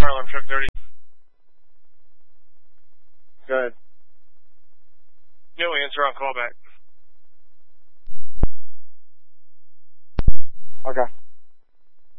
fire alarm truck 30. Go ahead. No answer on callback. Okay.